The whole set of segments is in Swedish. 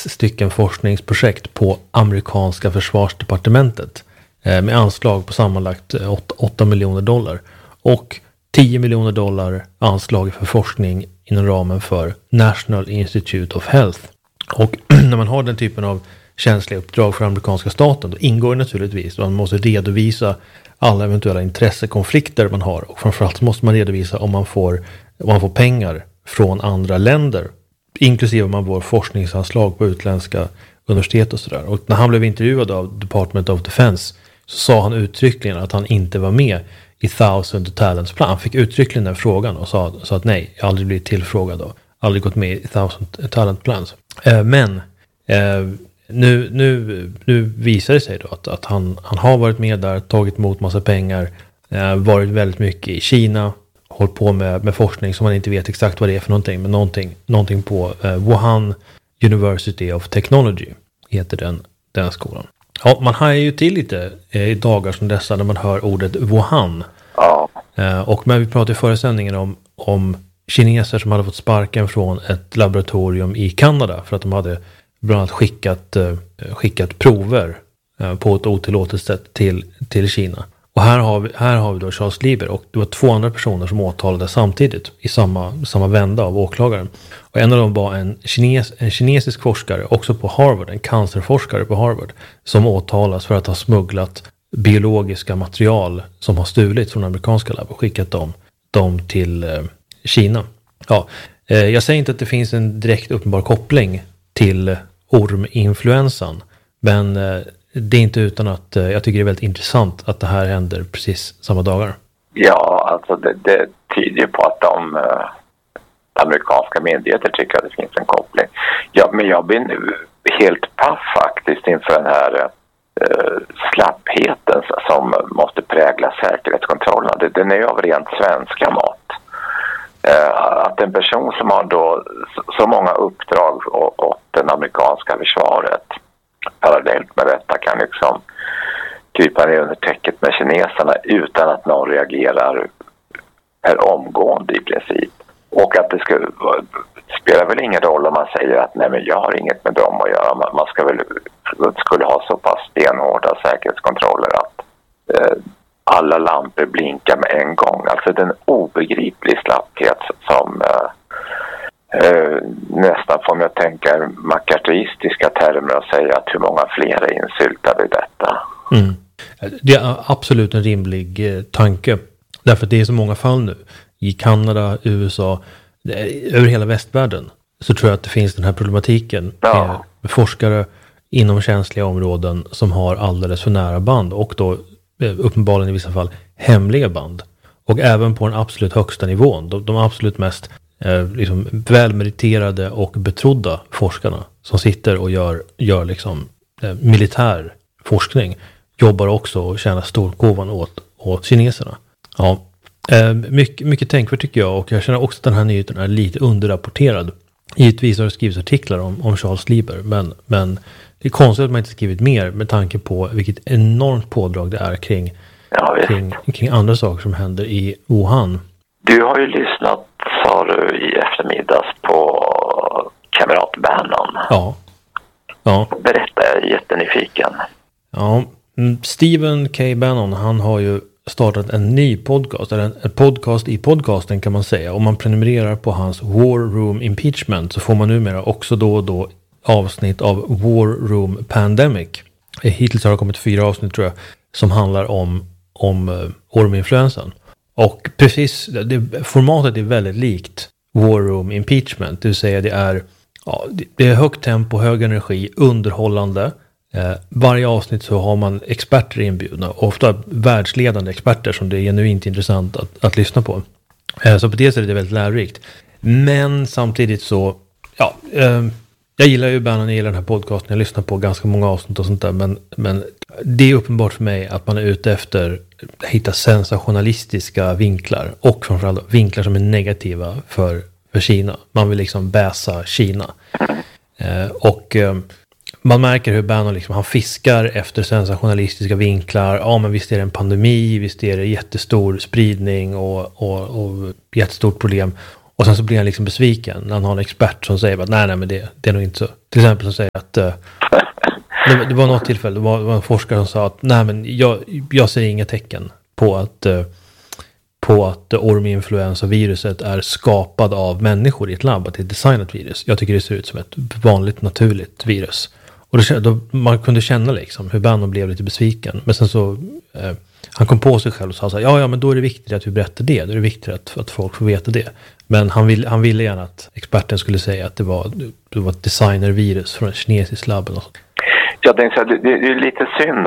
stycken forskningsprojekt på amerikanska försvarsdepartementet med anslag på sammanlagt $8 miljoner och $10 miljoner anslag för forskning inom ramen för National Institute of Health. Och när man har den typen av känsliga uppdrag för amerikanska staten, då ingår naturligtvis att man måste redovisa alla eventuella intressekonflikter man har, och framförallt måste man redovisa om man får pengar från andra länder, inklusive om man får forskningsanslag på utländska universitet och sådär. Och när han blev intervjuad av Department of Defense så sa han uttryckligen att han inte var med i Thousand Talents Plan. Han fick uttryckligen den frågan och sa att nej, jag har aldrig blivit tillfrågad och aldrig gått med i Thousand Talent Plans. Men nu visar det sig då att han har varit med där, tagit emot massa pengar, varit väldigt mycket i Kina, hållit på med forskning som man inte vet exakt vad det är för någonting, men någonting på Wuhan University of Technology heter den skolan. Ja, man hajar ju till lite i dagar som dessa när man hör ordet Wuhan. Ja. Men vi pratade i förra sändningen om kineser som hade fått sparken från ett laboratorium i Kanada för att de hade bland annat skickat prover på ett otillåtet sätt till Kina. Och här har vi då Charles Lieber, och det var 2 andra personer som åtalades samtidigt i samma vända av åklagaren. Och en av dem var en kinesisk forskare, också på Harvard, en cancerforskare på Harvard, som åtalas för att ha smugglat biologiska material som har stulits från amerikanska labb och skickat dem till Kina. Ja, jag säger inte att det finns en direkt uppenbar koppling till orminfluensan, men det är inte utan att jag tycker det är väldigt intressant att det här händer precis samma dagar. Ja, alltså det tyder ju på att de amerikanska myndigheter tycker att det finns en koppling. Ja, men jag blir nu helt paff faktiskt inför den här slappheten som måste prägla säkerhetskontrollen. Den är ju av rent svenska mått. Att en person som har då så många uppdrag åt det amerikanska försvaret parallellt med detta kan liksom krypa ner under täcket med kineserna utan att någon reagerar per omgående i princip. Och att det spelar väl ingen roll om man säger att nej, men jag har inget med dem att göra. Man skulle ha så pass stenhårda säkerhetskontroller att alla lampor blinkar med en gång. Alltså den obegriplig slapphet som nästan får mig att tänka makartistiska termer och säga att hur många fler är insyltade i detta. Mm. Det är absolut en rimlig tanke. Därför att det är så många fall nu. I Kanada, USA, över hela västvärlden så tror jag att det finns den här problematiken med forskare inom känsliga områden som har alldeles för nära band och då uppenbarligen i vissa fall hemliga band. Och även på den absolut högsta nivån. De absolut mest liksom välmeriterade och betrodda forskarna som sitter och gör liksom militär forskning jobbar också och tjänar storkovan åt kineserna. Ja, mycket tänkvärt tycker jag, och jag känner också att den här nyheten är lite underrapporterad. Givetvis har det skrivits artiklar om Charles Lieber, men det är konstigt att man inte skrivit mer med tanke på vilket enormt pådrag det är kring andra saker som händer i Wuhan. Du har ju lyssnat, sa du, i eftermiddags på kamrat Bannon. Ja. Berätta, jag är jättenyfiken. Ja, Stephen K. Bannon, han har ju startat en ny podcast, eller en podcast i podcasten kan man säga. Om man prenumererar på hans War Room Impeachment så får man numera också då och då avsnitt av War Room Pandemic. Hittills har det kommit 4 avsnitt tror jag som handlar om orminfluensan. Och precis, formatet är väldigt likt War Room Impeachment. Det vill säga det är högt tempo, hög energi, underhållande. Varje avsnitt så har man experter inbjudna, ofta världsledande experter som det är genuint intressant att lyssna på. Så på det sättet är det väldigt lärorikt. Men samtidigt så, jag gillar ju Bannon, jag gillar den här podcasten, jag lyssnar på ganska många avsnitt och sånt där, men det är uppenbart för mig att man är ute efter att hitta sensationalistiska vinklar och framförallt vinklar som är negativa för Kina. Man vill liksom bäsa Kina. Man märker hur Bannon liksom, han fiskar efter sensationalistiska vinklar. Ja, men visst är det en pandemi, visst är det jättestor spridning och jättestort problem. Och sen så blir han liksom besviken när han har en expert som säger att nej men det är nog inte så. Till exempel som säger att det var något tillfälle, det var en forskare som sa att nej men jag ser inga tecken på att orminfluensaviruset är skapad av människor i ett labb, att det är ett designat virus. Jag tycker det ser ut som ett vanligt naturligt virus. Och då man kunde känna liksom hur Bannon blev lite besviken. Men sen så han kom på sig själv och sa så här, ja men då är det viktigt att vi berättar det. Då är det viktigt att folk får veta det. Men han ville gärna att experten skulle säga att det var ett designervirus från ett kinesiskt labb. Jag tänkte så här, det är lite synd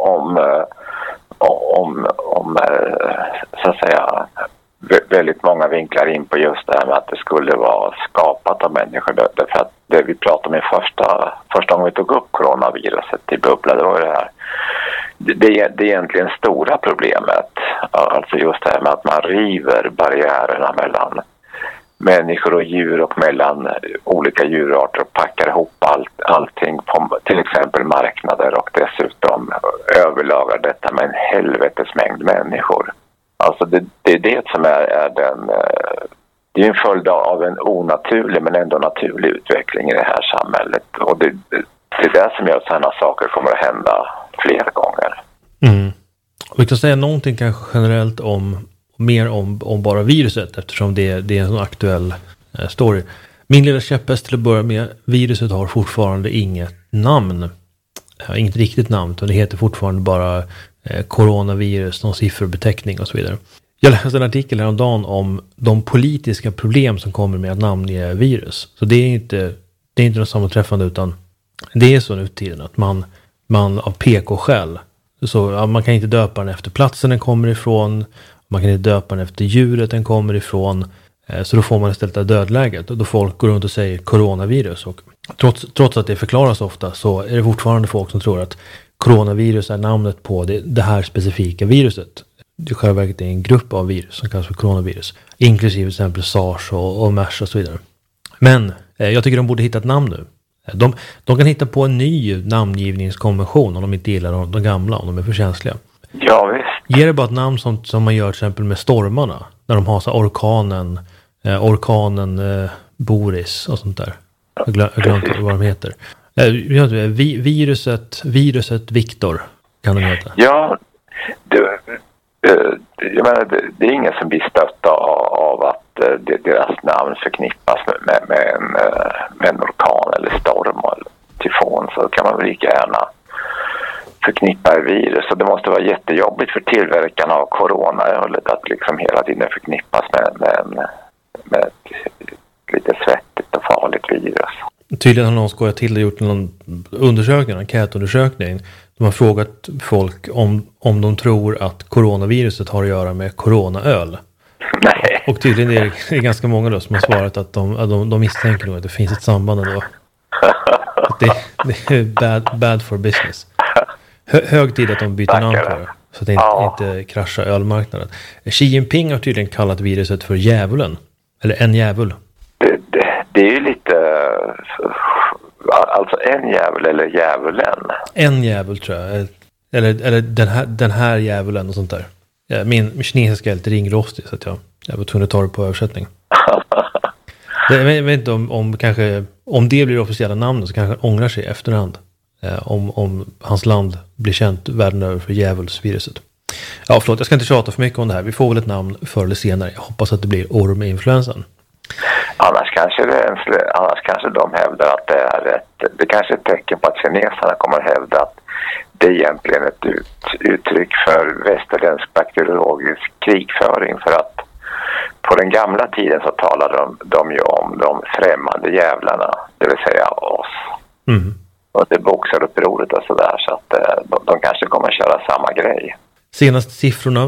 om så att säga väldigt många vinklar in på just det här med att det skulle vara skapat av människor. Därför att det vi pratade om första gången vi tog upp coronaviruset i Bubbla, det var det här. Det är egentligen stora problemet. Alltså just det här med att man river barriärerna mellan människor och djur och mellan olika djurarter och packar ihop allting på till exempel marknader och dessutom överlagar detta med en helvetes mängd människor. Alltså det är det som är det är en följd av en onaturlig men ändå naturlig utveckling i det här samhället. Och det är det som gör att sådana saker kommer att hända flera gånger. Mm. Vi kan säga någonting kanske generellt mer om bara viruset, eftersom det är en sån aktuell story. Min lilla käpphäst till att börja med, viruset har fortfarande inget namn. Inget riktigt namn, utan det heter fortfarande bara coronavirus, någon sifferbeteckning och så vidare. Jag läste en artikel häromdagen om de politiska problem som kommer med att namnge virus. Så det är inte något sammanträffande, utan det är så nu tiden att man av PK-skäl, så man kan inte döpa den efter platsen den kommer ifrån, man kan inte döpa den efter djuret den kommer ifrån, så då får man istället det dödläget, och då folk går runt och säger coronavirus, och trots att det förklaras ofta så är det fortfarande folk som tror att coronavirus är namnet på det här specifika viruset. Det själva verket är en grupp av virus som kallas för coronavirus, inklusive till exempel SARS och MERS och så vidare. Men jag tycker de borde hitta ett namn nu. De kan hitta på en ny namngivningskonvention om de inte gillar de gamla, om de är för känsliga. Ja, visst. Ge det bara ett namn som man gör till exempel med stormarna. När de har så orkanen Boris och sånt där. Jag glömde vad de heter. Viruset Viktor kan de heta. Ja, jag menar, det är ingen som blir stött av att deras namn förknippas med en orkan eller storm eller tyfon, så kan man väl lika gärna förknippa virus. Och det måste vara jättejobbigt för tillverkarna av coronaölet att liksom hela tiden förknippas med ett lite svettigt och farligt virus. Tydligen har någon skojat till och gjort någon undersökning, en enkätundersökning. De har frågat folk om de tror att coronaviruset har att göra med coronaöl. Nej. Och tydligen är det ganska många då som har svarat att de misstänker nog att det finns ett samband ändå. Att det är bad for business. Hög tid att de byter namn på det, så att det inte kraschar ölmarknaden. Xi Jinping har tydligen kallat viruset för djävulen. Eller en djävul. Det är ju lite... Alltså en djävul eller djävulen? En djävul tror jag. Eller den här djävulen och sånt där. Min kinesiska är lite ringrostig, så att jag var tvungen att ta det på översättning. Jag vet inte om det blir officiella namn, så kanske han ångrar sig i efterhand. Om hans land blir känt världen över för djävulsviruset. Ja, förlåt, jag ska inte tjata för mycket om det här. Vi får väl ett namn förr eller senare. Jag hoppas att det blir orminfluensan. Annars kanske de hävdar att det kanske är ett tecken på att kineserna kommer att hävda att det är egentligen ett uttryck för västerländsk bakteriologisk krigföring, för att på den gamla tiden så talade de ju om de främmande jävlarna, det vill säga oss. Mm. Och det boxar upp roligt och sådär, så att de kanske kommer att köra samma grej. Senaste siffrorna: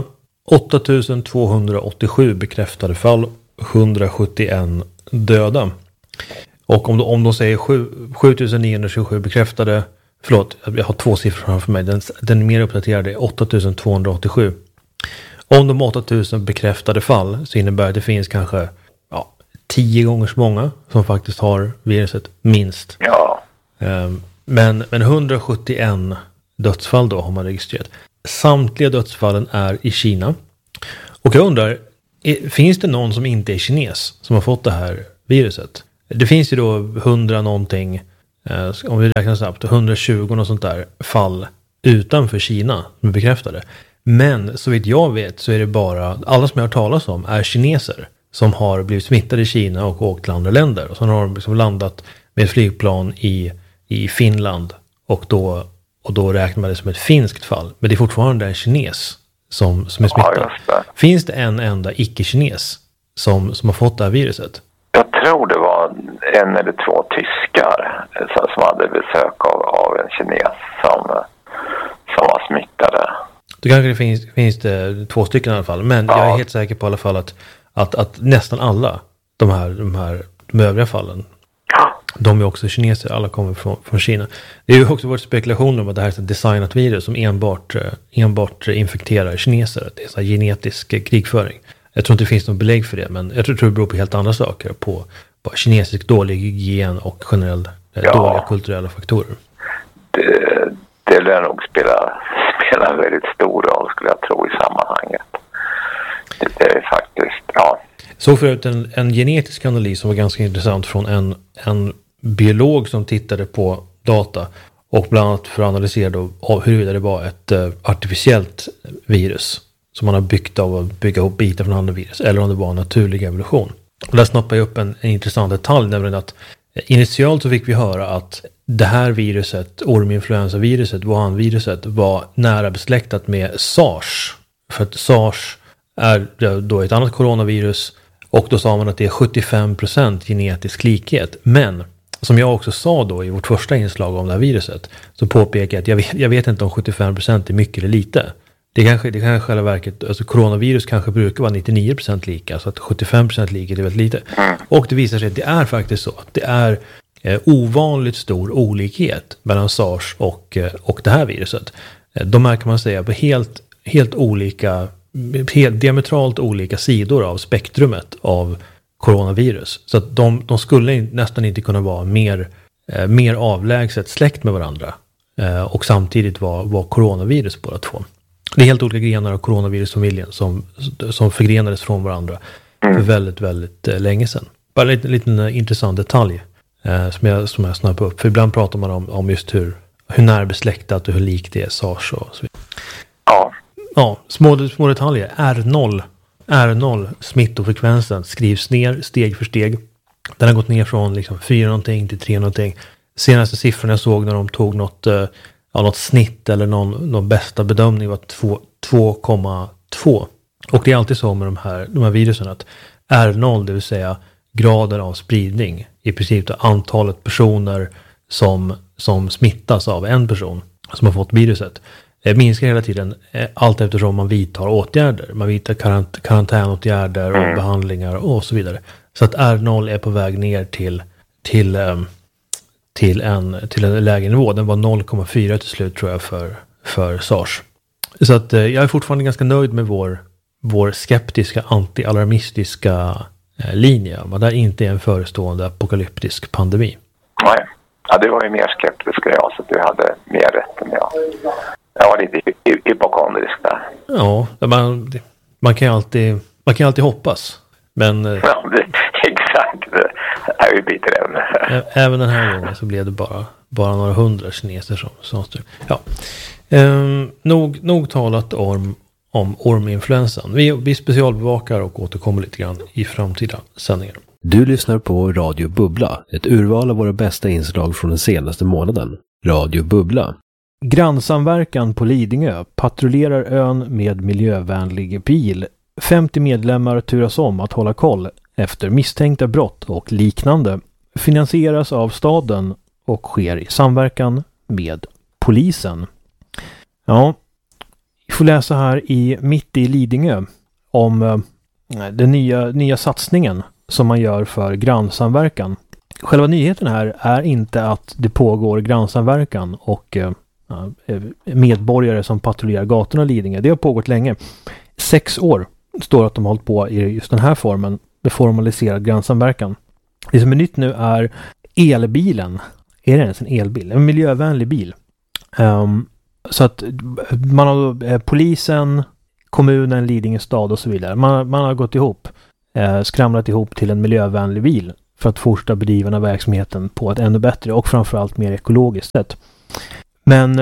8287 bekräftade fall, 171 döda. Och om de säger 7927 bekräftade, förlåt, jag har två siffror framför mig, den mer uppdaterade är 8287. Om de 8000 bekräftade fall så innebär det finns kanske 10 gånger så många som faktiskt har viruset, minst. Ja. Men 171 dödsfall då har man registrerat. Samtliga dödsfallen är i Kina. Och jag undrar, finns det någon som inte är kines som har fått det här viruset? Det finns ju då 100 någonting, om vi räknar snabbt, 120 och sånt där fall utanför Kina som är bekräftade. Men så vitt jag vet så är det bara, alla som jag har talat om är kineser som har blivit smittade i Kina och åkt till andra länder. Och så har de liksom landat med flygplan i Finland och då räknar man det som ett finskt fall. Men det är fortfarande en kines som är smittad. Ja, finns det en enda icke-kines som har fått det här viruset? Jag tror det var 1 eller 2 tyskar som hade besök av en kines som var smittade. Då kanske det finns det 2 stycken i alla fall. Men jag är helt säker på i alla fall att nästan alla de övriga fallen, de är också kineser. Alla kommer från Kina. Det är ju också varit spekulationer om att det här är ett designat virus som enbart infekterar kineser. Det är så här genetisk krigföring. Jag tror inte det finns något belägg för det, men jag tror det beror på helt andra saker. På kinesisk dålig hygien och generellt dåliga kulturella faktorer. Det lär nog spela en väldigt stor roll, skulle jag tro, i sammanhanget. Det är faktiskt, Så förut en genetisk analys som var ganska intressant från en biolog som tittade på data och bland annat för att analysera då huruvida det var ett artificiellt virus som man har byggt av att bygga ihop bitar från andra virus, eller om det var en naturlig evolution. Och där snappade jag upp en intressant detalj, nämligen att initialt så fick vi höra att det här viruset, orminfluensaviruset, Wuhan-viruset, var nära besläktat med SARS. För att SARS är då ett annat coronavirus, och då sa man att det är 75% genetisk likhet. Men som jag också sa då i vårt första inslag om det här viruset, så påpekar jag att jag vet inte om 75% är mycket eller lite. Det kanske själva verket, alltså coronavirus kanske brukar vara 99% lika, så att 75% likhet är väldigt lite. Och det visar sig att det är faktiskt så att det är ovanligt stor olikhet mellan SARS och det här viruset. De kan man säga på helt olika, helt diametralt olika sidor av spektrumet av coronavirus. Så att de skulle nästan inte kunna vara mer avlägset släkt med varandra och samtidigt vara coronavirus båda två. Det är helt olika grenar av coronavirusfamiljen som förgrenades från varandra för väldigt, väldigt länge sedan. Bara en liten intressant detalj som jag snappar upp. För ibland pratar man om just hur närbesläktat och hur likt det är SARS och så vidare. Ja, små detaljer. R0 smittofrekvensen skrivs ner steg för steg. Den har gått ner från liksom 4 någonting till 3 någonting. Senaste siffrorna jag såg när de tog något snitt eller någon bästa bedömning var 2,2. Och det är alltid så med de här virusen att R0, det vill säga graden av spridning, i princip antalet personer som smittas av en person som har fått viruset, minskar hela tiden allt eftersom man vidtar åtgärder. Man vidtar karantänåtgärder och behandlingar och så vidare. Så att R0 är på väg ner till en lägre nivå. Den var 0,4 till slut tror jag för SARS. Så att jag är fortfarande ganska nöjd med vår skeptiska anti-alarmistiska linje. Men det inte är en förestående apokalyptisk pandemi. Nej, ja, det var ju mer skeptisk jag, så att du hade mer rätt än jag. Jag var lite hypokondrisk där. Ja, man kan ju alltid hoppas. Men exakt, det är ju bitter ämne. Även den här gången så blev det bara några 100 kineser som styr. Ja. Nog talat om orminfluensan. Vi specialbevakar och återkommer lite grann i framtida sändningar. Du lyssnar på Radio Bubbla, ett urval av våra bästa inslag från den senaste månaden. Radio Bubbla. Grannsamverkan på Lidingö patrullerar ön med miljövänlig bil. 50 medlemmar turas om att hålla koll efter misstänkta brott och liknande. Finansieras av staden och sker i samverkan med polisen. Ja, vi får läsa här mitt i Lidingö om den nya satsningen som man gör för grannsamverkan. Själva nyheten här är inte att det pågår grannsamverkan och medborgare som patrullerar gatorna i Lidingö. Det har pågått länge. 6 år står att de har hållit på i just den här formen med formaliserad grannsamverkan. Det som är nytt nu är elbilen. Är det ens en elbil? En miljövänlig bil. Så att man har polisen, kommunen, Lidingö stad och så vidare. Man har gått ihop, skramlat ihop till en miljövänlig bil för att fortsätta bedriva den här verksamheten på ett ännu bättre och framförallt mer ekologiskt sätt. Men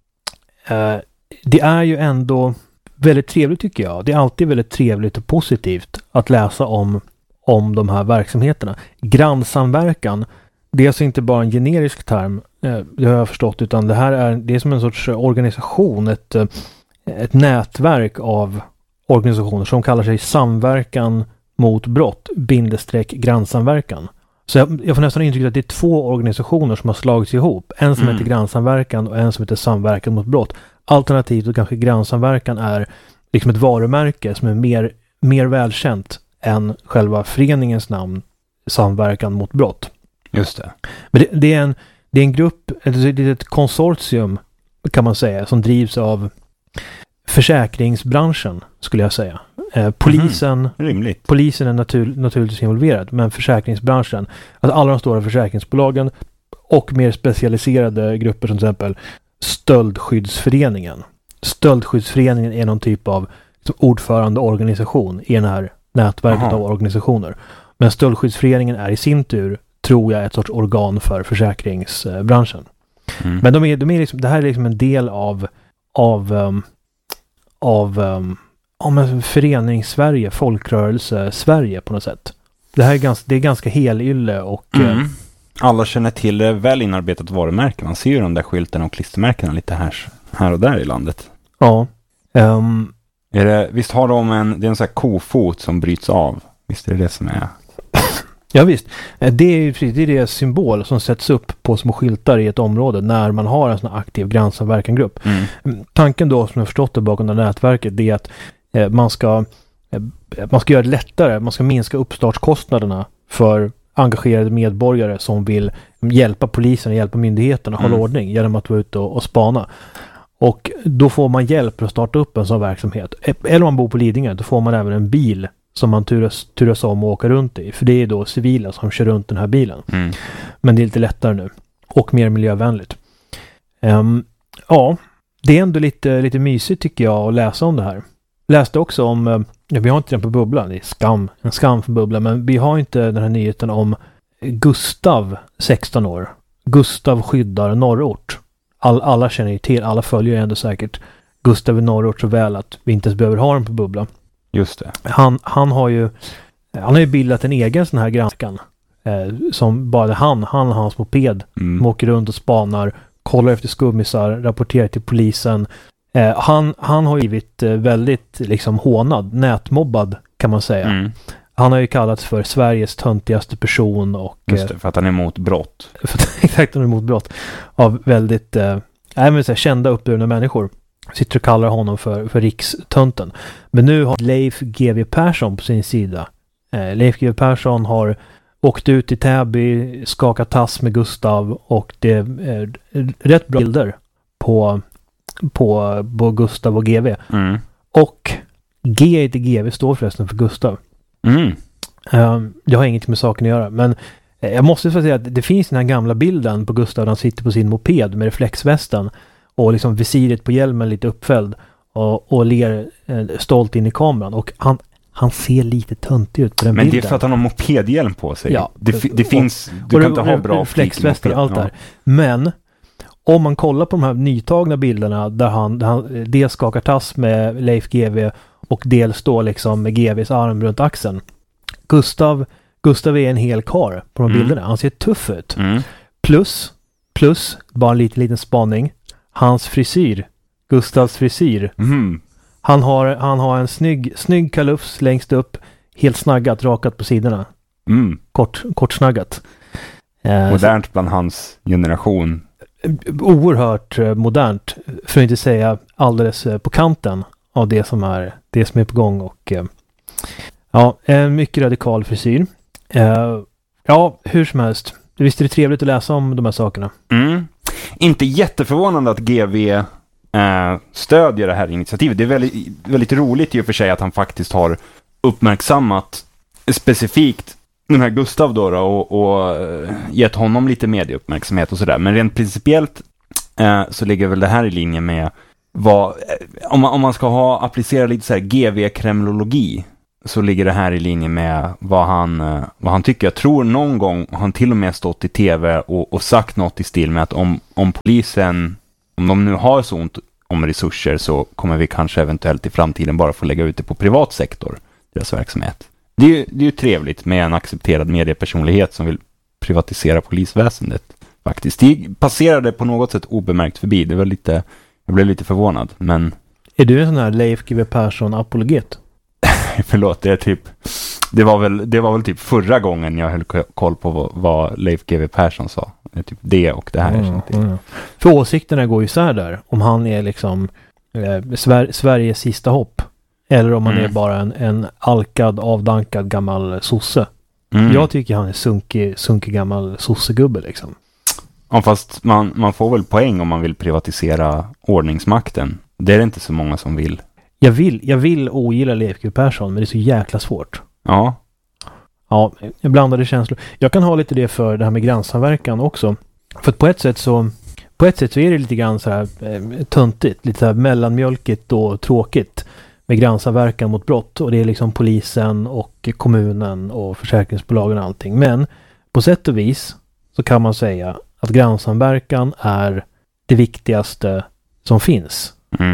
det är ju ändå väldigt trevligt tycker jag. Det är alltid väldigt trevligt och positivt att läsa om de här verksamheterna. Grannsamverkan, det är alltså inte bara en generisk term, det har jag förstått, utan det är som en sorts organisation, ett nätverk av organisationer som kallar sig Samverkan mot brott / grannsamverkan. Så jag får nästan intrycket att det är 2 organisationer som har slagits ihop. En som heter Grannsamverkan och en som heter Samverkan mot brott. Alternativt och kanske Grannsamverkan är liksom ett varumärke som är mer välkänt än själva föreningens namn, Samverkan mot brott. Just det. Men det är en grupp, ett konsortium kan man säga, som drivs av försäkringsbranschen skulle jag säga. Polisen är naturligtvis involverad, men försäkringsbranschen, alltså alla de stora försäkringsbolagen och mer specialiserade grupper som till exempel Stöldskyddsföreningen. Stöldskyddsföreningen är någon typ av ordförandeorganisation i den här nätverket av organisationer. Men Stöldskyddsföreningen är i sin tur, tror jag, ett sorts organ för försäkringsbranschen. Men de är liksom, det här är liksom en del av förenings-Sverige, folkrörelse-Sverige på något sätt. Det är ganska helylle och alla känner till det, väl inarbetat varumärke. Man ser ju de där skyltarna och klistermärkena lite här och där i landet. Ja. Visst har det är en sån här kofot som bryts av. Visst är det som är... Ja visst. Det är det symbol som sätts upp på små skyltar i ett område när man har en sån här aktiv grannsamverkangrupp. Tanken då, som jag förstått det bakom det nätverket, det är att man ska göra det lättare, man ska minska uppstartskostnaderna för engagerade medborgare som vill hjälpa polisen och hjälpa myndigheterna att hålla ordning genom att vara ute och spana. Och då får man hjälp att starta upp en sån verksamhet. Eller om man bor på Lidingö, då får man även en bil som man turas om och åka runt i. För det är då civila som kör runt den här bilen. Men det är lite lättare nu. Och mer miljövänligt. Ja, det är ändå lite mysigt tycker jag att läsa om det här. Läste också om, vi har inte den på Bubblan, det är en skam för Bubblan, men vi har inte den här nyheten om Gustav, 16 år. Gustav skyddar norrort. Alla känner ju till, alla följer ju ändå säkert Gustav i norrort så väl att vi inte ens behöver ha den på Bubblan. Just det. Han har ju bildat en egen sån här granskan som bara han och hans moped åker runt och spanar, kollar efter skummisar, rapporterar till polisen. Han har blivit väldigt liksom hånad, nätmobbad kan man säga. Han har ju kallats för Sveriges töntigaste person och just det, för att han är emot brott. Exakt, han är emot brott av väldigt kända uppburna människor. Sitter och kallar honom för rikstönten. Men nu har Leif GW Persson på sin sida. Leif GW Persson har åkt ut i Täby, skakat tass med Gustav och det är rätt bra bilder på Gustav och GW. Och G i GW står förresten för Gustav. Jag har inget med saken att göra, men jag måste säga att det finns den här gamla bilden på Gustav när han sitter på sin moped med reflexvästen och liksom visiret på hjälmen lite uppfälld och ler stolt in i kameran, och han ser lite töntig ut på den bilden. Men det är för att han har mopedhjälm på sig. Ja. Det finns, du kan inte ha bra reflexväster och allt där. Men om man kollar på de här nytagna bilderna där han dels skakar tass med Leif GW och dels står liksom med GWs arm runt axeln. Gustav är en hel karl på de bilderna. Han ser tuff ut. Plus, bara en liten spaning. Hans frisyr. Gustavs frisyr. Han har en snygg kalufs längst upp. Helt snaggat, rakat på sidorna. Kort snaggat. Modernt bland hans generation. Oerhört modernt. För att inte säga alldeles på kanten av det som är på gång. Och en mycket radikal frisyr. Hur som helst. Visst är det trevligt att läsa om de här sakerna. Inte jätteförvånande att GW stödjer det här initiativet. Det är väldigt, väldigt roligt i och för sig att han faktiskt har uppmärksammat specifikt den här Gustav då och gett honom lite medieuppmärksamhet och sådär. Men rent principiellt så ligger väl det här i linje med om man ska applicera lite så här GV-kremlologi, så ligger det här i linje med vad han tycker. Jag tror någon gång har han till och med stått i tv och sagt något i stil med att om polisen, om de nu har så ont om resurser, så kommer vi kanske eventuellt i framtiden bara få lägga ut det på privat sektor, deras verksamhet. Det är ju trevligt med en accepterad mediepersonlighet som vill privatisera polisväsendet faktiskt. Det passerade på något sätt obemärkt förbi. Jag blev lite förvånad, men... Är du en sån här Leif GW Persson-apologet? Förlåt, det var väl typ förra gången jag höll koll på vad Leif GW Persson sa. Typ det och det här. För åsikterna går ju isär där. Om han är liksom Sveriges sista hopp. Eller om han är bara en alkad, avdankad gammal sosse. Jag tycker han är sunkig gammal sossegubbe liksom. Ja, fast man får väl poäng om man vill privatisera ordningsmakten. Det är det inte så många som vill. Jag vill ogilla Leif GW Persson, men det är så jäkla svårt. Ja. Ja, blandade känslor. Jag kan ha lite det för det här med grannsamverkan också. För att på ett sätt så är det lite grann så här töntigt, lite så här mellanmjölkigt och tråkigt med grannsamverkan mot brott. Och det är liksom polisen och kommunen och försäkringsbolagen och allting. Men på sätt och vis så kan man säga att grannsamverkan är det viktigaste som finns.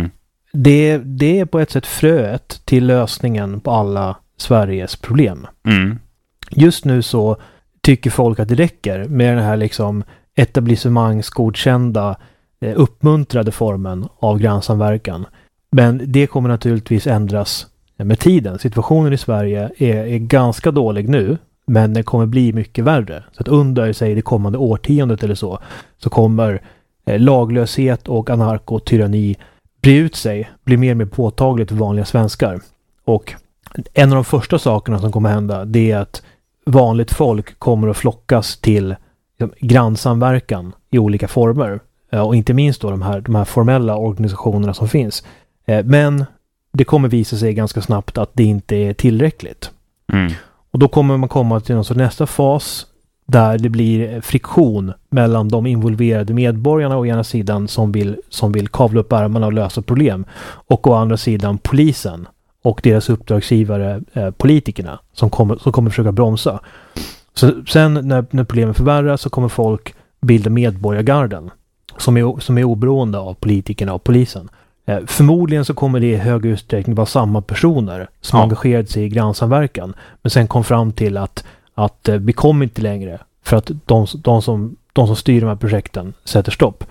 Det är på ett sätt fröet till lösningen på alla Sveriges problem. Just nu så tycker folk att det räcker med den här liksom etablissemangsgodkända uppmuntrade formen av grannsamverkan. Men det kommer naturligtvis ändras med tiden. Situationen i Sverige är ganska dålig nu, men den kommer bli mycket värre. Så att under sig det kommande årtiondet eller så kommer laglöshet och anarkotyranni bli ut sig, bli mer och mer påtagligt för vanliga svenskar. Och en av de första sakerna som kommer hända, det är att vanligt folk kommer att flockas till grannsamverkan i olika former. Och inte minst då de här formella organisationerna som finns. Men det kommer visa sig ganska snabbt att det inte är tillräckligt. Och då kommer man komma till nästa fas där det blir friktion mellan de involverade medborgarna å ena sidan som vill kavla upp ärmarna och lösa problem, och å andra sidan polisen och deras uppdragsgivare politikerna som kommer försöka bromsa. Så sen när problemen förvärras så kommer folk bilda medborgargarden som är oberoende av politikerna och polisen. Förmodligen så kommer det i hög utsträckning vara samma personer som engagerade sig i grannsamverkan, men sen kom fram till att vi kommer inte längre för att de som styr de här projekten sätter stopp.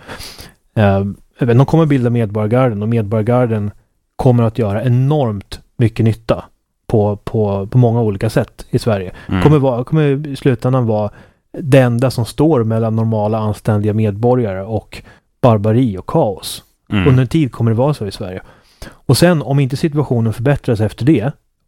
De kommer bilda medborgargarden, och medborgargarden kommer att göra enormt mycket nytta på många olika sätt i Sverige. Kommer i slutändan vara det enda som står mellan normala anständiga medborgare och barbari och kaos. Under en tid kommer det vara så i Sverige. Och sen om inte situationen förbättras efter det,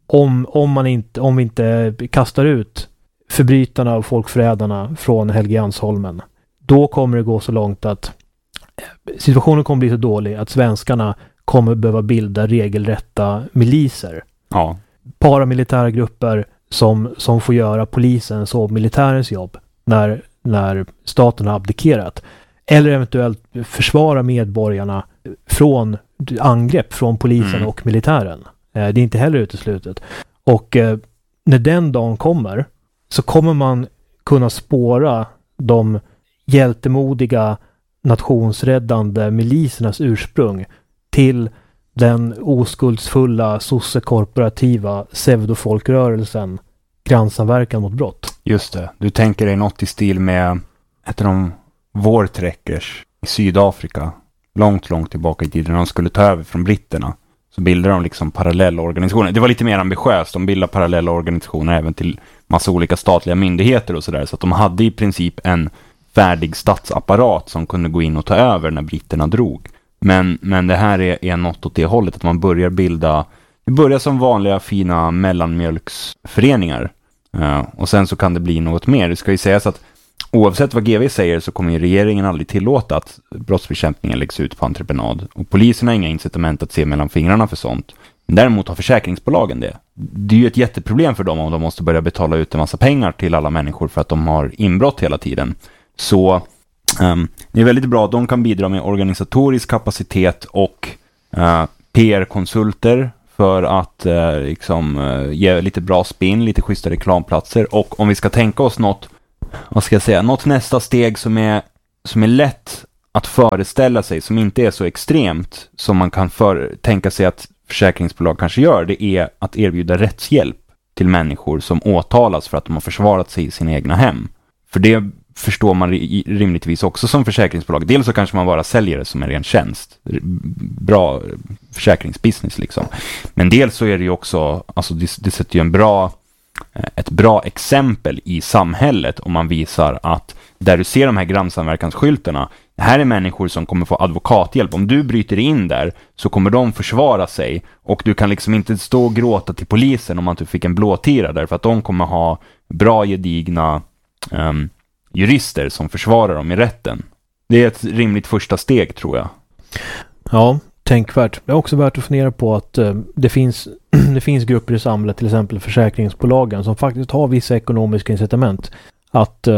om vi inte kastar ut förbrytarna och folkförrädarna från Helgeandsholmen, då kommer det gå så långt att situationen kommer bli så dålig att svenskarna kommer behöva bilda regelrätta miliser. Ja. Paramilitära grupper som får göra polisens och militärens jobb när staten har abdikerat. Eller eventuellt försvara medborgarna från angrepp från polisen och militären. Det är inte heller uteslutet. Och när den dagen kommer så kommer man kunna spåra de hjältemodiga nationsräddande milisernas ursprung till den oskuldsfulla sossekorporativa pseudofolkrörelsen grannsamverkan mot brott. Just det. Du tänker dig något i stil med ett av de vårträckers i Sydafrika långt tillbaka i tiden när de skulle ta över från britterna, så bildade de liksom parallella organisationer. Det var lite mer ambitiöst. De bildade parallella organisationer även till massa olika statliga myndigheter och sådär, så att de hade i princip en färdig statsapparat som kunde gå in och ta över när britterna drog. Men det här är något åt det hållet, att man börjar som vanliga fina mellanmjölksföreningar. Och sen så kan det bli något mer. Det ska ju sägas att oavsett vad GV säger så kommer ju regeringen aldrig tillåta att brottsbekämpningen läggs ut på entreprenad. Och polisen har inga incitament att se mellan fingrarna för sånt. Däremot har försäkringsbolagen det. Det är ju ett jätteproblem för dem om de måste börja betala ut en massa pengar till alla människor för att de har inbrott hela tiden. Så det är väldigt bra att de kan bidra med organisatorisk kapacitet och PR-konsulter för att ge lite bra spin, lite schyssta reklamplatser. Och om vi ska tänka oss något nästa steg som är lätt att föreställa sig, som inte är så extremt som man kan tänka sig att försäkringsbolag kanske gör, det är att erbjuda rättshjälp till människor som åtalas för att de har försvarat sig i sina egna hem. För det förstår man rimligtvis också som försäkringsbolag. Dels så kanske man bara säljer det som en ren tjänst. Bra försäkringsbusiness liksom. Men dels så är det ju också, alltså det sätter ju ett bra exempel i samhället om man visar att där du ser de här grannsamverkansskyltarna, det här är människor som kommer få advokathjälp. Om du bryter in där så kommer de försvara sig, och du kan liksom inte stå och gråta till polisen om att du fick en blåtira, därför att de kommer ha bra gedigna jurister som försvarar dem i rätten. Det är ett rimligt första steg, tror jag. Ja, tänkvärt. Det är också värt att fundera på att det finns grupper i samhället, till exempel försäkringsbolagen, som faktiskt har vissa ekonomiska incitament att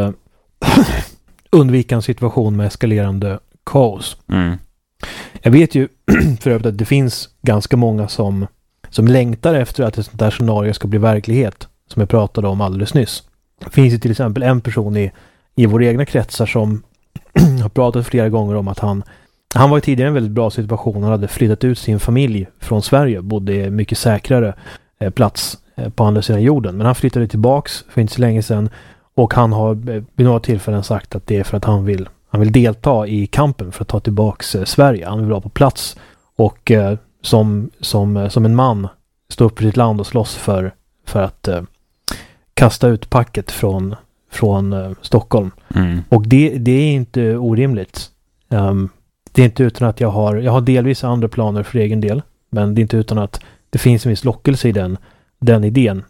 undvika en situation med eskalerande kaos. Jag vet ju för övrigt att det finns ganska många som längtar efter att ett sånt här scenario ska bli verklighet, som jag pratade om alldeles nyss. Det finns ju till exempel en person i våra egna kretsar som har pratat flera gånger om att han var tidigare i en väldigt bra situation. Han hade flyttat ut sin familj från Sverige, bodde i en mycket säkrare plats på andra sidan jorden. Men han flyttade tillbaks för inte så länge sedan, och han har vid några tillfällen sagt att det är för att han vill delta i kampen för att ta tillbaks Sverige. Han vill vara på plats och som en man stå upp för sitt land och slåss för att kasta ut packet från Stockholm. Och det är inte orimligt. Det är inte utan att jag har delvis andra planer för egen del, men det är inte utan att det finns en viss lockelse i den idén.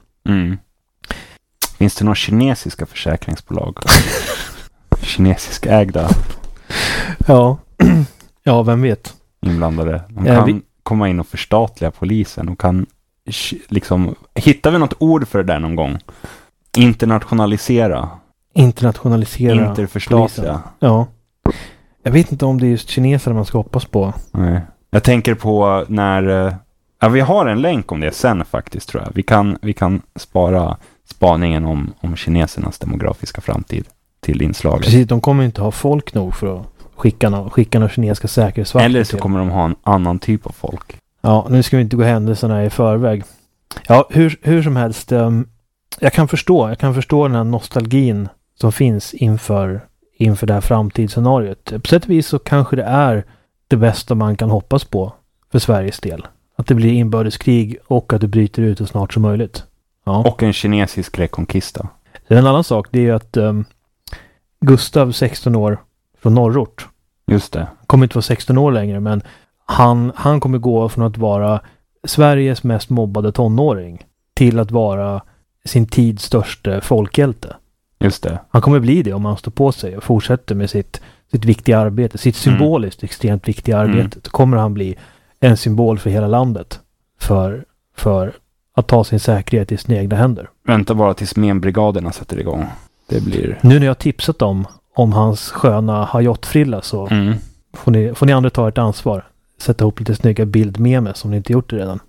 Finns det några kinesiska försäkringsbolag? Kinesiska ägda? Ja, vem vet? Inblandade. De kan komma in och förstatliga polisen och kan liksom, hittar vi något ord för det där någon gång? Internationalisera. Interförstatliga. Ja. Jag vet inte om det är just kineser man ska hoppas på. Nej. Jag tänker på när vi har en länk om det sen faktiskt, tror jag. Vi kan spara spaningen om kinesernas demografiska framtid till inslaget. Precis, de kommer inte ha folk nog för att skicka några kinesiska säkerhetsvakter. Eller så kommer de ha en annan typ av folk. Ja, nu ska vi inte gå händelserna i förväg. Ja, hur som helst. Jag kan förstå den här nostalgin som finns inför det här framtidsscenariot. På sätt och vis så kanske det är det bästa man kan hoppas på för Sveriges del. Att det blir inbördeskrig och att det bryter ut så snart som möjligt. Ja. Och en kinesisk rekonkista. En annan sak, det är ju att Gustav, 16 år, från norrort. Just det. Kommer inte vara 16 år längre, men han kommer gå från att vara Sveriges mest mobbade tonåring till att vara sin tids största folkhjälte. Just det. Han kommer bli det om han står på sig och fortsätter med sitt viktiga arbete, sitt symboliskt extremt viktiga arbete. Då kommer han bli en symbol för hela landet för att ta sin säkerhet i sina egna händer. Vänta bara tills menbrigaderna sätter igång. Det blir... Nu när jag tipsat om hans sköna hajottfrilla så får ni andra ta ett ansvar. Sätta ihop lite snygga bildmemes om ni inte gjort det redan.